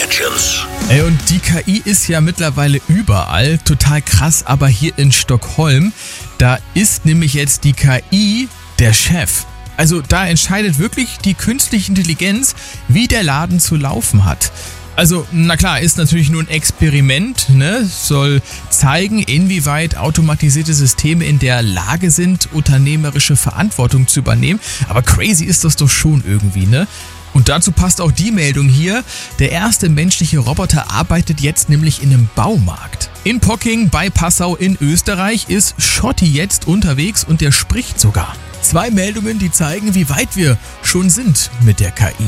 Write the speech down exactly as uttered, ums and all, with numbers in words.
Legends. Ey, und die K I ist ja mittlerweile überall, total krass, aber hier in Stockholm, da ist nämlich jetzt die K I der Chef. Also da entscheidet wirklich die künstliche Intelligenz, wie der Laden zu laufen hat. Also, na klar, ist natürlich nur ein Experiment, ne? Soll zeigen, inwieweit automatisierte Systeme in der Lage sind, unternehmerische Verantwortung zu übernehmen. Aber crazy ist das doch schon irgendwie, ne? Und dazu passt auch die Meldung hier. Der erste menschliche Roboter arbeitet jetzt nämlich in einem Baumarkt. In Pocking bei Passau in Österreich ist Schotti jetzt unterwegs und der spricht sogar. Zwei Meldungen, die zeigen, wie weit wir schon sind mit der K I.